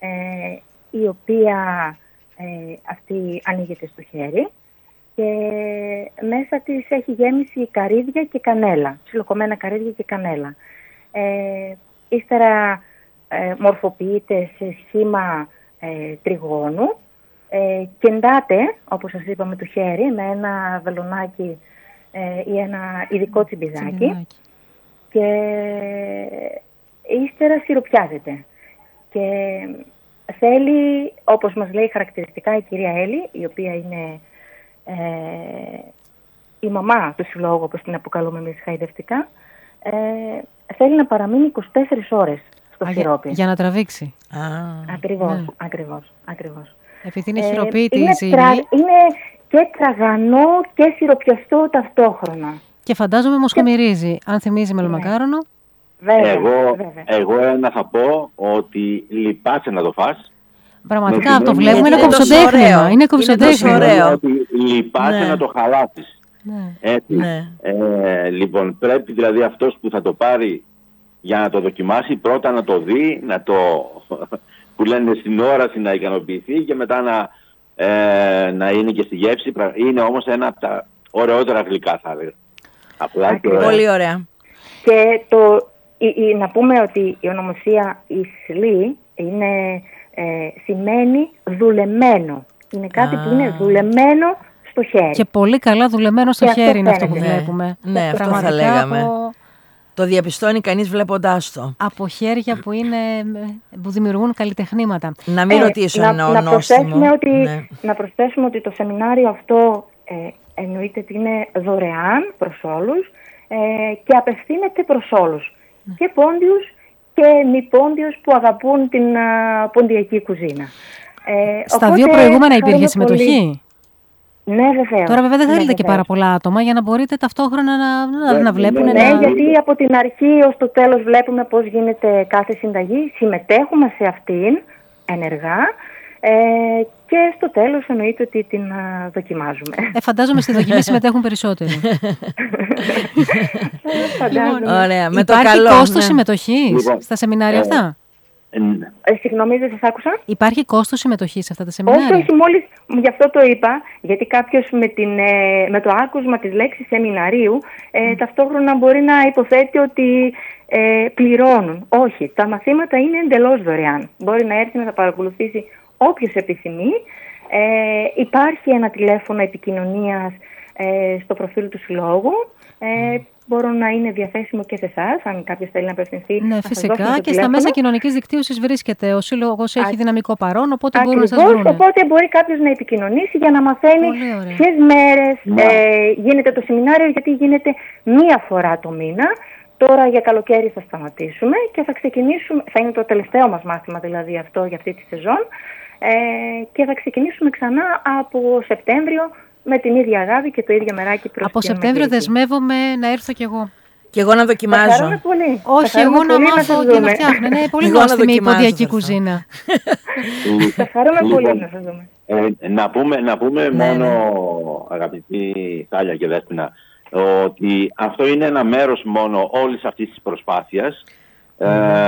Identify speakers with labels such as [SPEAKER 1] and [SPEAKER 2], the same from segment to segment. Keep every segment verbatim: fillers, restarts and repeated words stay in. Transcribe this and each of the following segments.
[SPEAKER 1] ε, η οποία ε, αυτή ανοίγεται στο χέρι και μέσα της έχει γέμιση καρύδια και κανέλα, ψιλοκομμένα καρύδια και κανέλα. Ε, ύστερα ε, μορφοποιείται σε σχήμα ε, τριγώνου, ε, κεντάται, όπως σας είπαμε, το χέρι με ένα βελονάκι ε, ή ένα ειδικό τσιμπιδάκι, τσιμπιδάκι και ύστερα σιροπιάζεται. Και θέλει, όπως μας λέει χαρακτηριστικά η κυρία Έλλη, η οποία είναι ε, η μαμά του συλλόγου, όπως την αποκαλούμε εμείς χαϊδευτικά, ε, θέλει να παραμείνει είκοσι τέσσερις ώρες στο σιρόπι.
[SPEAKER 2] Για να τραβήξει.
[SPEAKER 1] Α, ακριβώς, ναι. ακριβώς, ακριβώς.
[SPEAKER 2] Επειδή είναι χειροποίητη η ζύμη.
[SPEAKER 1] Τρα, είναι και τραγανό και σιροπιαστό ταυτόχρονα.
[SPEAKER 2] Και φαντάζομαι μοσχομυρίζει, αν θυμίζει μελομακάρονο.
[SPEAKER 3] Βέβαια, εγώ, βέβαια. εγώ ένα θα πω ότι λυπάσαι να το φας.
[SPEAKER 2] Πραγματικά το βλέπουμε, είναι κομψοτέχνημα. Είναι κομψοτέχνημα.
[SPEAKER 3] Λυπάσαι ναι. να το χαλάσεις.
[SPEAKER 2] Ναι.
[SPEAKER 3] Έτσι.
[SPEAKER 2] Ναι.
[SPEAKER 3] Ε, λοιπόν, πρέπει δηλαδή αυτός που θα το πάρει για να το δοκιμάσει, πρώτα να το δει, να το, που λένε στην όραση, να ικανοποιηθεί και μετά να, ε, να είναι και στη γεύση. Είναι όμως ένα από τα ωραιότερα γλυκά, θα έλεγα. Απλά και ωραία.
[SPEAKER 4] Πολύ ωραία.
[SPEAKER 1] Και το, η, η, να πούμε ότι η ονομασία Ισλή είναι, ε, σημαίνει δουλεμένο. Είναι κάτι Α. που είναι δουλεμένο στο χέρι.
[SPEAKER 2] Και πολύ καλά δουλεμένο στο και χέρι είναι αυτό που βλέπουμε.
[SPEAKER 4] Ναι, ναι αυτό θα λέγαμε. Από... Το διαπιστώνει κανείς βλέποντάς το.
[SPEAKER 2] Από χέρια που, είναι, που δημιουργούν καλλιτεχνήματα.
[SPEAKER 4] Να μην ε, ρωτήσω
[SPEAKER 1] να,
[SPEAKER 4] ένα
[SPEAKER 1] να, προσθέσουμε ότι,
[SPEAKER 4] ναι.
[SPEAKER 1] να προσθέσουμε ότι το σεμινάριο αυτό ε, εννοείται ότι είναι δωρεάν προς όλους ε, και απευθύνεται προς όλους. Ναι. Και πόντιους και μη πόντιους που αγαπούν την α, ποντιακή κουζίνα.
[SPEAKER 2] Ε, Στα δύο προηγούμενα υπήρχε συμμετοχή.
[SPEAKER 1] Πολύ... Ναι, βεβαίως.
[SPEAKER 2] Τώρα βέβαια δεν θέλετε
[SPEAKER 1] ναι,
[SPEAKER 2] και πάρα πολλά άτομα για να μπορείτε ταυτόχρονα να, να,
[SPEAKER 3] ναι,
[SPEAKER 2] να βλέπουν.
[SPEAKER 3] Ναι,
[SPEAKER 1] ναι,
[SPEAKER 2] να...
[SPEAKER 1] γιατί από την αρχή ως το τέλος βλέπουμε πώς γίνεται κάθε συνταγή. Συμμετέχουμε σε αυτήν ενεργά ε, και στο τέλος εννοείται ότι την α, δοκιμάζουμε.
[SPEAKER 2] Ε, φαντάζομαι στη δοκιμή συμμετέχουν περισσότεροι.
[SPEAKER 1] Φαντάζομαι.
[SPEAKER 4] Ωραία, με
[SPEAKER 2] Υπάρχει
[SPEAKER 4] το καλό,
[SPEAKER 2] κόστος
[SPEAKER 4] ναι.
[SPEAKER 2] συμμετοχής
[SPEAKER 3] λοιπόν,
[SPEAKER 2] στα σεμινάρια
[SPEAKER 3] ε,
[SPEAKER 2] αυτά?
[SPEAKER 1] Ε, συγγνώμη, δεν σας άκουσα.
[SPEAKER 2] Υπάρχει κόστος συμμετοχής σε αυτά τα σεμινάρια?
[SPEAKER 1] Όχι, όχι, μόλις γι' αυτό το είπα, γιατί κάποιος με, την, ε, με το άκουσμα της λέξης σεμιναρίου ε, mm. ταυτόχρονα μπορεί να υποθέτει ότι ε, πληρώνουν. Όχι, τα μαθήματα είναι εντελώς δωρεάν. Μπορεί να έρθει να τα παρακολουθήσει όποιος επιθυμεί. Ε, υπάρχει ένα τηλέφωνο επικοινωνίας ε, στο προφίλ του συλλόγου. Ε, Μπορώ να είναι διαθέσιμο και σε εσάς, αν κάποιος θέλει να απευθυνθεί.
[SPEAKER 2] Ναι,
[SPEAKER 1] να
[SPEAKER 2] φυσικά. Και στα μέσα κοινωνικής δικτύωσης βρίσκεται. Ο σύλλογος έχει δυναμικό παρόν, οπότε
[SPEAKER 1] Ακριβώς,
[SPEAKER 2] μπορούν να σας βρουν.
[SPEAKER 1] Οπότε μπορεί κάποιος να επικοινωνήσει για να μαθαίνει ποιες μέρες ε, γίνεται το σεμινάριο, γιατί γίνεται μία φορά το μήνα. Τώρα για καλοκαίρι θα σταματήσουμε και θα ξεκινήσουμε, θα είναι το τελευταίο μας μάθημα δηλαδή αυτό για αυτή τη σεζόν, ε, και θα ξεκινήσουμε ξανά από Σεπτέμβριο με την ίδια αγάπη και το ίδιο μεράκι προς
[SPEAKER 2] Από Σεπτέμβριο δεσμεύομαι να έρθω κι εγώ.
[SPEAKER 4] Και εγώ να δοκιμάζω.
[SPEAKER 1] Θα χαρούμε πολύ.
[SPEAKER 2] Όχι, εγώ να μάθω και να φτιάχνω. Είναι πολύ νόστιμη η ποντιακή κουζίνα.
[SPEAKER 1] Θα χαρούμε πολύ να σας δούμε.
[SPEAKER 3] Ε, να πούμε, να πούμε ναι, μόνο, ναι. αγαπητή Τάλια και Δέσποινα, ότι αυτό είναι ένα μέρος μόνο όλης αυτής της προσπάθειας. Mm.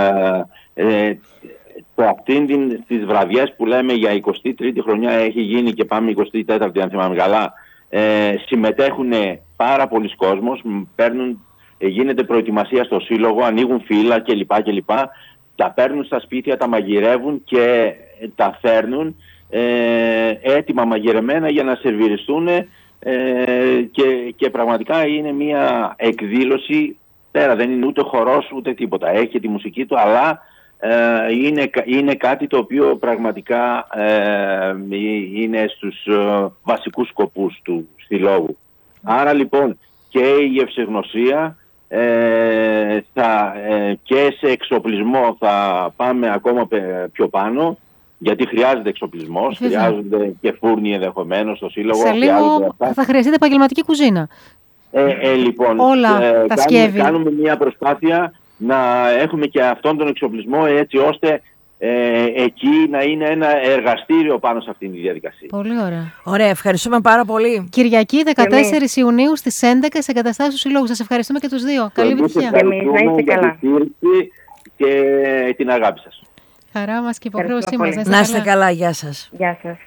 [SPEAKER 3] Ε, ε, το αυτήν την, τις βραδιές που λέμε για εικοστή τρίτη χρονιά έχει γίνει και πάμε εικοστή τέταρτη αν θυμάμαι καλά, ε, συμμετέχουν πάρα πολλοί κόσμος, παίρνουν, ε, γίνεται προετοιμασία στο σύλλογο, ανοίγουν φύλλα κλπ. κλπ. Τα παίρνουν στα σπίτια, τα μαγειρεύουν και τα φέρνουν ε, έτοιμα μαγειρεμένα για να σερβιριστούν ε, και, και πραγματικά είναι μια εκδήλωση, πέρα δεν είναι ούτε χορός ούτε τίποτα, έχει τη μουσική του, αλλά ε, είναι, είναι κάτι το οποίο πραγματικά ε, είναι στους ε, βασικούς σκοπούς του συλλόγου. Άρα λοιπόν και η ευσεγνωσία ε, θα, ε, και σε εξοπλισμό θα πάμε ακόμα πιο πάνω, γιατί χρειάζεται εξοπλισμός, χρειάζονται και φούρνοι ενδεχομένως στο σύλλογο.
[SPEAKER 2] Σε λίγο θα χρειαστείτε επαγγελματική κουζίνα.
[SPEAKER 3] Ε, ε, λοιπόν,
[SPEAKER 2] όλα ε, τα
[SPEAKER 3] κάνουμε, κάνουμε μια προσπάθεια να έχουμε και αυτόν τον εξοπλισμό έτσι ώστε ε, εκεί να είναι ένα εργαστήριο πάνω σε αυτήν τη διαδικασία.
[SPEAKER 2] Πολύ ωραία.
[SPEAKER 4] Ωραία, ευχαριστούμε πάρα πολύ.
[SPEAKER 2] Κυριακή δεκατέσσερις Ιουνίου στις έντεκα σε εγκαταστάσεις του Συλλόγου. Σας ευχαριστούμε και τους δύο. Καλή επιτυχία.
[SPEAKER 1] Εμείς να είστε καλά.
[SPEAKER 3] Και την αγάπη σας.
[SPEAKER 2] Χαρά μας και υποχρέωσή μας.
[SPEAKER 4] Να είστε καλά, γεια σας.
[SPEAKER 1] Γεια σας.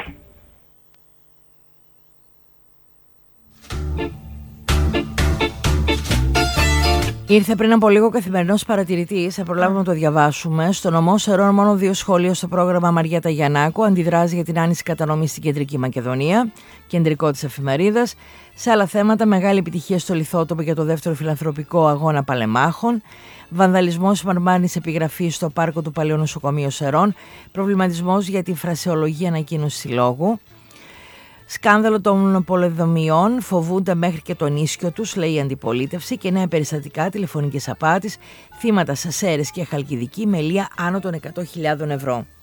[SPEAKER 4] Ήρθε πριν από λίγο καθημερινός παρατηρητής, θα προλάβουμε να το διαβάσουμε. Στο νομό Σερών, μόνο δύο σχόλια στο πρόγραμμα Μαριέτα Γιαννάκου. Αντιδράζει για την άνηση κατανομή στην Κεντρική Μακεδονία, κεντρικό της εφημερίδας. Σε άλλα θέματα, μεγάλη επιτυχία στο Λιθότοπο για το δεύτερο φιλανθρωπικό αγώνα Παλεμάχων. Βανδαλισμός Μαρμάνης επιγραφή στο πάρκο του Παλαιού Νοσοκομείου Σερών. Προβληματισμός για τη φρασεολογία ανακοίνωση συλλόγου. Σκάνδαλο των πολεοδομιών, φοβούνται μέχρι και τον ίσκιο τους, λέει η αντιπολίτευση, και νέα περιστατικά τηλεφωνικής απάτης, θύματα σε Σέρρες και Χαλκιδική με λία άνω των εκατό χιλιάδων ευρώ.